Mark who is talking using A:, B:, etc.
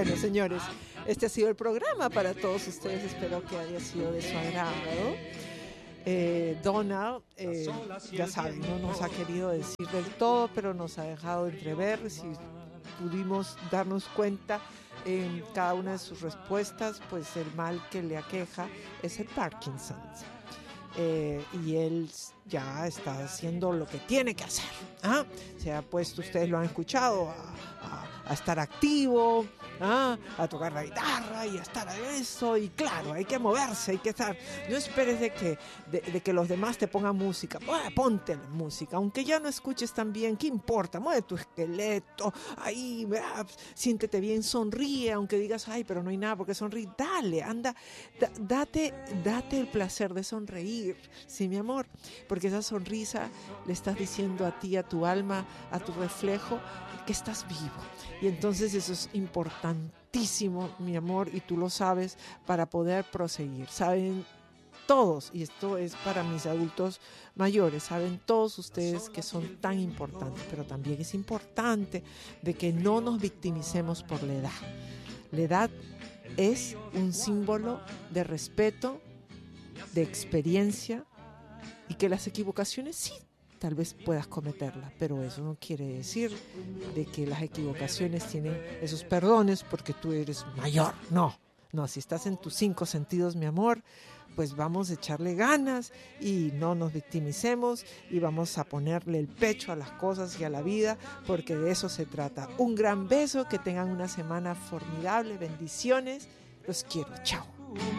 A: Bueno, señores, este ha sido el programa para todos ustedes. Espero que haya sido de su agrado. Donald, ya saben, no nos ha querido decir del todo, pero nos ha dejado entrever. Si pudimos darnos cuenta en cada una de sus respuestas, pues el mal que le aqueja es el Parkinson. Y él ya está haciendo lo que tiene que hacer. Se ha puesto, ustedes lo han escuchado, a estar activo, a tocar la guitarra y a estar a eso. Y claro, hay que moverse, hay que estar. No esperes de que los demás te pongan música. Ponte la música, aunque ya no escuches tan bien, ¿qué importa? Mueve tu esqueleto, ahí, siéntete bien, sonríe, aunque digas, ay, pero no hay nada porque sonríe. Dale, anda, date el placer de sonreír, sí, mi amor, porque esa sonrisa le estás diciendo a ti, a tu alma, a tu reflejo, que estás vivo. Y entonces eso es importantísimo, mi amor, y tú lo sabes, para poder proseguir. Saben todos, y esto es para mis adultos mayores, saben todos ustedes que son tan importantes, pero también es importante de que no nos victimicemos por la edad. La edad es un símbolo de respeto, de experiencia, y que las equivocaciones sí, tal vez puedas cometerlas, pero eso no quiere decir de que las equivocaciones tienen esos perdones porque tú eres mayor. No, si estás en tus 5 sentidos, mi amor, pues vamos a echarle ganas y no nos victimicemos y vamos a ponerle el pecho a las cosas y a la vida, porque de eso se trata. Un gran beso, que tengan una semana formidable, bendiciones, los quiero, chao.